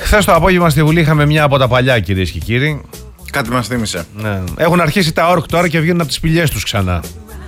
Χθες το απόγευμα στη Βουλή είχαμε μια από τα παλιά, κυρίες και κύριοι. Κάτι μας θύμισε. Ναι. Έχουν αρχίσει τα όρκ τώρα και βγαίνουν από τις σπηλιές τους ξανά.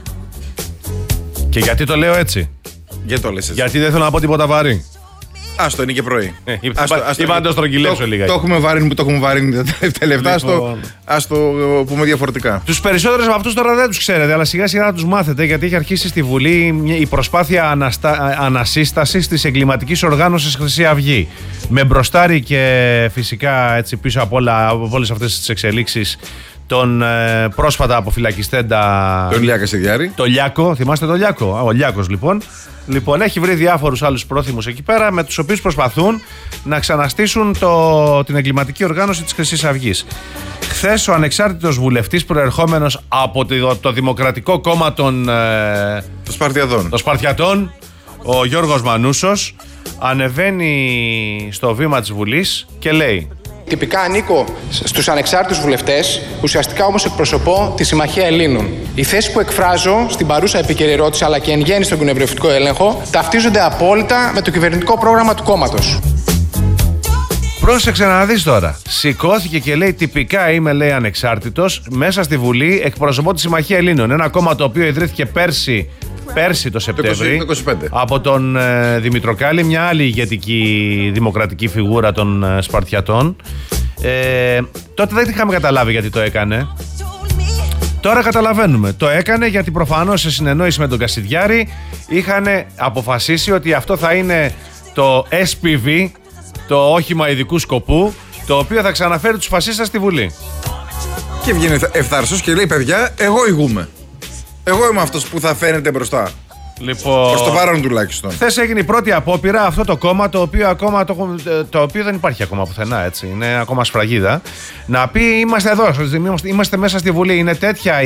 Και γιατί το λέω έτσι? Γιατί το λες έτσι? Γιατί δεν θέλω να πω τίποτα βαρύ. Άστο, είναι και πρωί. Είπα να το στρογγυλέψω λίγα. Το έχουμε βαρύνει που το έχουμε βαρύνει τα τελευταία λεπτά. Ας το πούμε διαφορετικά. Τους περισσότερους από αυτούς τώρα δεν τους ξέρετε, αλλά σιγά σιγά να τους μάθετε, γιατί έχει αρχίσει στη Βουλή η προσπάθεια ανασύστασης της εγκληματικής οργάνωσης Χρυσή Αυγή. Με μπροστάρι και φυσικά έτσι πίσω από όλες αυτές τις εξελίξεις τον πρόσφατα αποφυλακιστέντα. Τον Λιάκα Κασιδιάρη. Το Λιάκο, θυμάστε το Λιάκο? Ο Λιάκος λοιπόν. Λοιπόν, έχει βρει διάφορους άλλους πρόθυμους εκεί πέρα, με τους οποίους προσπαθούν να ξαναστήσουν την εγκληματική οργάνωση της Χρυσής Αυγής. Χθες ο ανεξάρτητος βουλευτής προερχόμενος από το Δημοκρατικό Κόμμα των Σπαρτιατών, ο Γιώργος Μανούσος, ανεβαίνει στο βήμα της Βουλής και λέει: τυπικά ανήκω στους ανεξάρτητους βουλευτές, ουσιαστικά όμως εκπροσωπώ τη Συμμαχία Ελλήνων. Οι θέσεις που εκφράζω στην παρούσα επικαιρότητα αλλά και εν γέννη στον κοινοβουλευτικό έλεγχο ταυτίζονται απόλυτα με το κυβερνητικό πρόγραμμα του κόμματος. Πρόσεξε να δεις τώρα. Σηκώθηκε και λέει: τυπικά είμαι, λέει, ανεξάρτητος. Μέσα στη Βουλή εκπροσωπώ τη Συμμαχία Ελλήνων. Ένα κόμμα το οποίο ιδρύθηκε πέρσι το Σεπτέμβρη από τον Δημητροκάλη, μια άλλη ηγετική δημοκρατική φιγούρα των Σπαρτιατών. Τότε δεν είχαμε καταλάβει γιατί το έκανε. Τώρα καταλαβαίνουμε. Το έκανε γιατί προφανώς σε συνεννόηση με τον Κασιδιάρη είχαν αποφασίσει ότι αυτό θα είναι το SPV, το όχημα ειδικού σκοπού, το οποίο θα ξαναφέρει τους φασίστες στη Βουλή. Και βγαίνει ευθαρσός και λέει: παιδιά, εγώ ηγούμε. Εγώ είμαι αυτός που θα φαίνεται μπροστά. Λοιπόν, προς το παρόν τουλάχιστον. Χθες έγινε η πρώτη απόπειρα αυτό το κόμμα, το οποίο δεν υπάρχει ακόμα πουθενά, έτσι. Είναι ακόμα σφραγίδα. Να πει: είμαστε εδώ, είμαστε μέσα στη Βουλή. Είναι τέτοια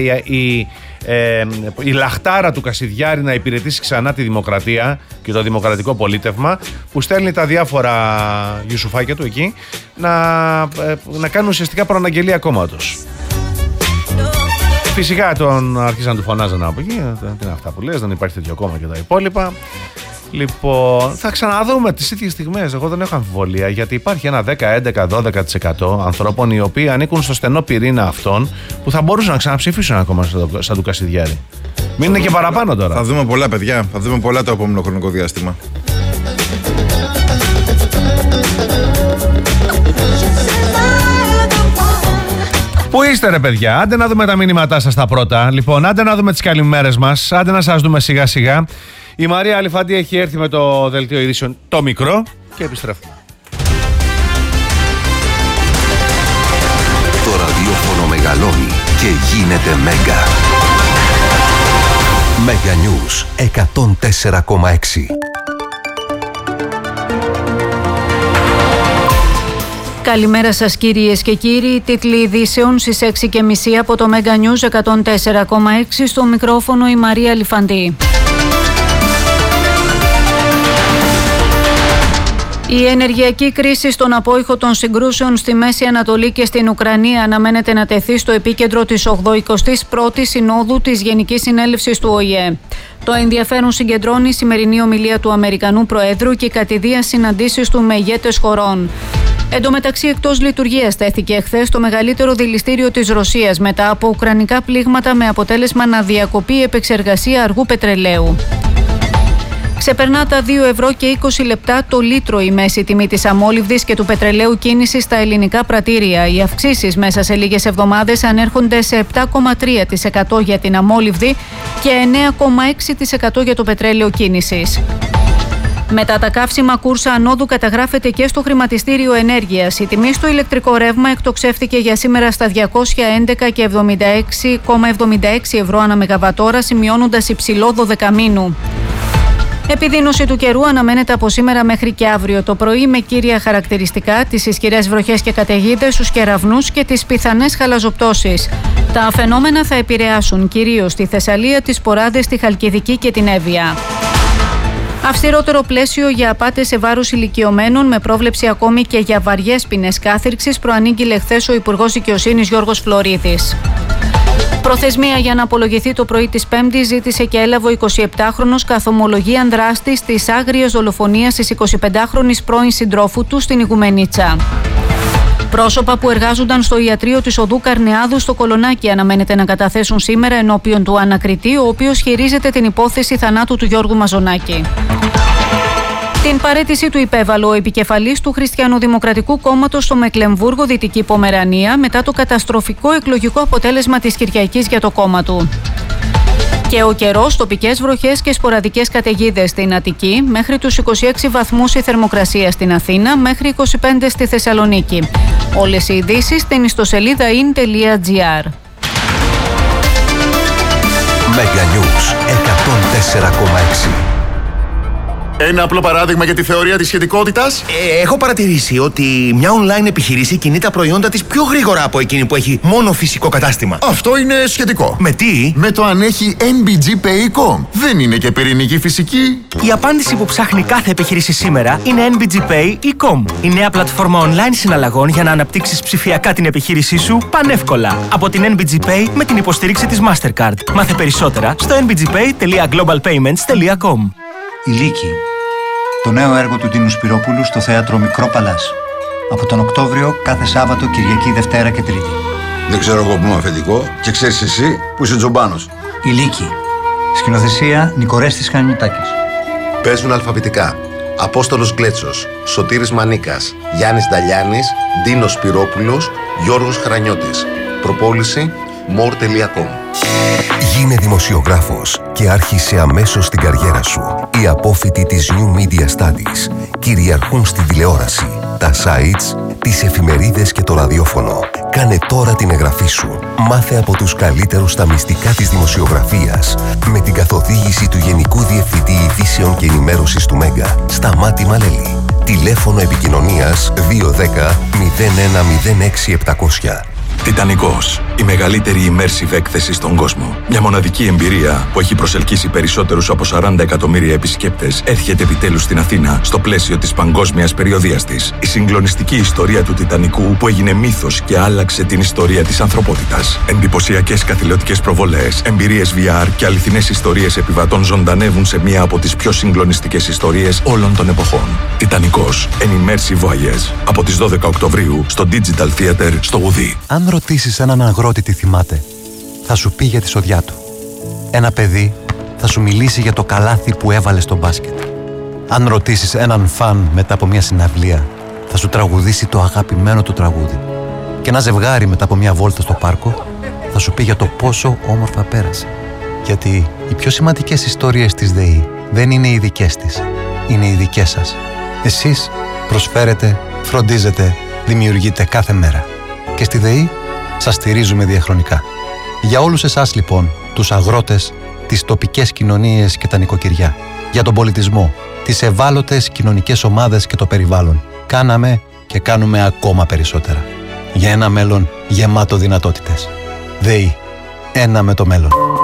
η λαχτάρα του Κασιδιάρη να υπηρετήσει ξανά τη δημοκρατία και το δημοκρατικό πολίτευμα, που στέλνει τα διάφορα γιουσουφάκια του εκεί να κάνουν ουσιαστικά προαναγγελία κόμματος. Φυσικά τον άρχισαν να του φωνάζανε από εκεί. Τι είναι αυτά που λες, δεν υπάρχει τέτοιο κόμμα και τα υπόλοιπα. Λοιπόν, θα ξαναδούμε τις ίδιες στιγμές. Εγώ δεν έχω αμφιβολία, γιατί υπάρχει ένα 10, 11, 12% ανθρώπων οι οποίοι ανήκουν στο στενό πυρήνα αυτών που θα μπορούσαν να ξαναψηφίσουν ακόμα σαν του Κασιδιάρη. Μην είναι και παραπάνω τώρα. Θα δούμε πολλά, παιδιά. Θα δούμε πολλά το επόμενο χρονικό διάστημα. Πού είστε, ρε παιδιά? Άντε να δούμε τα μηνύματά σας τα πρώτα. Λοιπόν, άντε να δούμε τις καλημέρες μας. Άντε να σας δούμε σιγά σιγά. Η Μαρία Αλιφαντή έχει έρθει με το δελτίο ειδήσεων το μικρό και επιστρέφουμε. Το ραδιόφωνο μεγαλώνει και γίνεται μέγα. Μέγα News 104,6. Καλημέρα σας, κυρίες και κύριοι. Τίτλοι ειδήσεων στις 6:30 από το Mega News 104,6. Στο μικρόφωνο η Μαρία Αλιφαντή. Η ενεργειακή κρίση στον απόϊχο των συγκρούσεων στη Μέση Ανατολή και στην Ουκρανία αναμένεται να τεθεί στο επίκεντρο της 81ης Συνόδου της Γενικής Συνέλευσης του ΟΗΕ. Το ενδιαφέρον συγκεντρώνει η σημερινή ομιλία του Αμερικανού Προέδρου και κατηδίας συναντήσεις του με ηγέτες χωρών. Εν τω μεταξύ, εκτός λειτουργίας τέθηκε εχθές το μεγαλύτερο δηληστήριο της Ρωσίας μετά από ουκρανικά πλήγματα, με αποτέλεσμα να διακοπεί η επεξεργασία αργού πετρελαίου. Ξεπερνά τα 2 ευρώ και 20 λεπτά το λίτρο η μέση τιμή της αμόλυβδης και του πετρελαίου κίνησης στα ελληνικά πρατήρια. Οι αυξήσεις μέσα σε λίγες εβδομάδες ανέρχονται σε 7,3% για την αμόλυβδη και 9,6% για το πετρέλαιο κίνησης. Μετά τα καύσιμα, κούρσα ανόδου καταγράφεται και στο χρηματιστήριο ενέργειας. Η τιμή στο ηλεκτρικό ρεύμα εκτοξεύτηκε για σήμερα στα 211,76 ευρώ ανά μεγαβατόρα, σημειώνοντας υψηλό 12 μήνου. Επιδείνωση του καιρού αναμένεται από σήμερα μέχρι και αύριο το πρωί, με κύρια χαρακτηριστικά τις ισχυρές βροχές και καταιγίδες στους κεραυνούς και τις πιθανές χαλαζοπτώσεις. Τα φαινόμενα θα επηρεάσουν κυρίως τη Θεσσαλία, τις Ποράδες, τη Χαλκιδική και την Εύβοια. Αυστηρότερο πλαίσιο για απάτες σε βάρος ηλικιωμένων, με πρόβλεψη ακόμη και για βαριές ποινές κάθυρξης, προανήγγειλε χθες ο Υπουργός Δικαιοσύνης Γιώργος Φλωρίδης. Προθεσμία για να απολογηθεί το πρωί της Πέμπτης ζήτησε και έλαβε ο 27χρονος καθομολογίαν δράστης της άγριας δολοφονίας της 25χρονης πρώην συντρόφου του στην Ιγουμενίτσα. Πρόσωπα που εργάζονταν στο ιατρείο της οδού Καρνεάδου στο Κολονάκι αναμένεται να καταθέσουν σήμερα ενώπιον του ανακριτή, ο οποίος χειρίζεται την υπόθεση θανάτου του Γιώργου Μαζονάκη. Την παραίτηση του υπέβαλε ο επικεφαλής του Χριστιανοδημοκρατικού Κόμματος στο Μεκλεμβούργο, Δυτική Πομερανία, μετά το καταστροφικό εκλογικό αποτέλεσμα της Κυριακής για το κόμμα του. Και ο καιρός, τοπικές βροχές και σποραδικές καταιγίδες στην Αττική, μέχρι τους 26 βαθμούς η θερμοκρασία στην Αθήνα, μέχρι 25 στη Θεσσαλονίκη. Όλες οι ειδήσεις στην ιστοσελίδα in.gr. Mega News 104,6. Ένα απλό παράδειγμα για τη θεωρία της σχετικότητας. Έχω παρατηρήσει ότι μια online επιχείρηση κινεί τα προϊόντα της πιο γρήγορα από εκείνη που έχει μόνο φυσικό κατάστημα. Αυτό είναι σχετικό. Με τι? Με το αν έχει NBG Pay.com. Δεν είναι και πυρηνική φυσική. Η απάντηση που ψάχνει κάθε επιχείρηση σήμερα είναι NBG Pay.com. Η νέα πλατφόρμα online συναλλαγών για να αναπτύξεις ψηφιακά την επιχείρησή σου πανεύκολα. Από την NBG Pay με την υποστήριξη της Mastercard. Μάθε περισσότερα στο nbgpay.globalpayments.com. Η Λύκη. Το νέο έργο του Τίνου Σπυρόπουλου στο θέατρο Μικρό Παλάς. Από τον Οκτώβριο κάθε Σάββατο, Κυριακή, Δευτέρα και Τρίτη. Δεν ξέρω εγώ που είμαι αφεντικό και ξέρεις εσύ που είσαι τζομπάνος. Η Λύκη. Σκηνοθεσία Νικορέστης Χανιωτάκης. Παίζουν αλφαβητικά. Απόστολος Γκλέτσος, Σωτήρης Μανίκας, Γιάννης Νταλιάνης, Ντίνος Σπυρόπουλος, Γιώργος Χρανιώτης. Προπόληση more.com. Γίνε δημοσιογράφος και άρχισε αμέσως την καριέρα σου. Οι απόφοιτοι της New Media Studies κυριαρχούν στην τηλεόραση, τα sites, τις εφημερίδες και το ραδιόφωνο. Κάνε τώρα την εγγραφή σου. Μάθε από τους καλύτερους στα μυστικά της δημοσιογραφίας με την καθοδήγηση του Γενικού Διευθυντή Ειδήσεων και Ενημέρωσης του Μέγκα, Σταμάτη Μαλέλη. Τηλέφωνο επικοινωνίας 210 01 06 700. Τιτανικός, η μεγαλύτερη immersive έκθεση στον κόσμο. Μια μοναδική εμπειρία που έχει προσελκύσει περισσότερους από 40 εκατομμύρια επισκέπτες έρχεται επιτέλους στην Αθήνα στο πλαίσιο της παγκόσμιας περιοδείας της. Η συγκλονιστική ιστορία του Τιτανικού που έγινε μύθος και άλλαξε την ιστορία της ανθρωπότητας. Εντυπωσιακές καθηλωτικές προβολές, εμπειρίες VR και αληθινές ιστορίες επιβατών ζωντανεύουν σε μία από τις πιο συγκλονιστικές ιστορίες όλων των εποχών. Τιτανικός, an immersive voyage. Από τις 12 Οκτωβρίου στο Digital Theater στο Γουδί. Αν ρωτήσεις έναν αγρότη τι θυμάται, θα σου πει για τη σοδιά του. Ένα παιδί θα σου μιλήσει για το καλάθι που έβαλε στο μπάσκετ. Αν ρωτήσεις έναν φαν μετά από μια συναυλία, θα σου τραγουδήσει το αγαπημένο του τραγούδι. Και ένα ζευγάρι μετά από μια βόλτα στο πάρκο θα σου πει για το πόσο όμορφα πέρασε. Γιατί οι πιο σημαντικές ιστορίες της ΔΕΗ δεν είναι οι δικές της, είναι οι δικές σας. Εσείς προσφέρετε, φροντίζετε, δημιουργείτε κάθε μέρα. Και στη ΔΕΗ σας στηρίζουμε διαχρονικά. Για όλους εσάς λοιπόν, τους αγρότες, τις τοπικές κοινωνίες και τα νοικοκυριά, για τον πολιτισμό, τις ευάλωτες κοινωνικές ομάδες και το περιβάλλον, κάναμε και κάνουμε ακόμα περισσότερα. Για ένα μέλλον γεμάτο δυνατότητες. ΔΕΗ. Ένα με το μέλλον.